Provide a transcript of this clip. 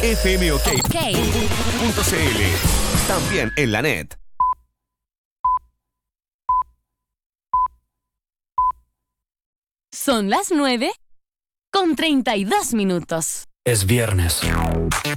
fmok.cl. También en la net. Son las 9:32. Es viernes.